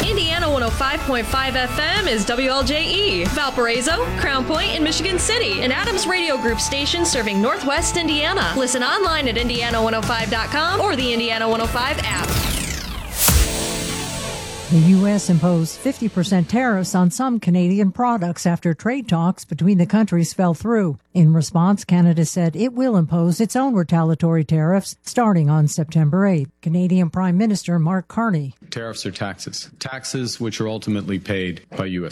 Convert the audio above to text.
Indiana 105.5 FM is WLJE, Valparaiso, Crown Point, and Michigan City, an Adams Radio Group station serving Northwest Indiana. Listen online at Indiana105.com or the Indiana 105 app. The U.S. imposed 50% tariffs on some Canadian products after trade talks between the countries fell through. In response, Canada said it will impose its own retaliatory tariffs starting on September 8th. Canadian Prime Minister Mark Carney. Tariffs are taxes. Taxes which are ultimately paid by U.S.